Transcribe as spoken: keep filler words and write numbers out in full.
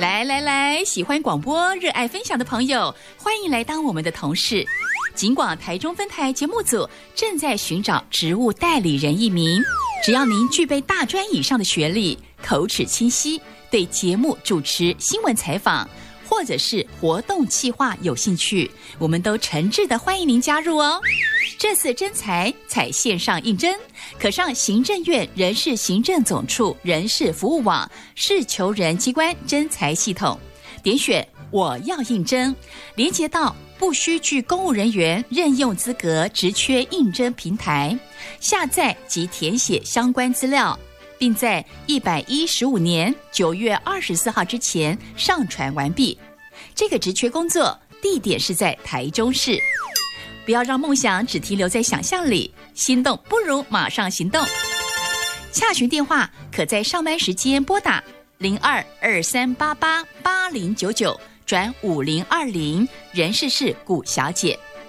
来来来，喜欢广播、热爱分享的朋友，欢迎来当我们的同事。警广台中分台节目组正在寻找职务代理人一名，只要您具备大专以上的学历，口齿清晰，对节目主持、新闻采访或者是活动企划有兴趣，我们都诚挚的欢迎您加入哦。这次征才采线上应征，可上行政院人事行政总处人事服务网事求人机关征才系统，点选我要应征，连接到不需具公务人员任用资格职缺应征平台，下载及填写相关资料，并在一百一十五年九月二十四号之前上传完毕。这个职缺工作地点是在台中市。不要让梦想只停留在想象里，心动不如马上行动。洽询电话可在上班时间拨打零二二三八八八零九九转五零二零，人事是古小姐。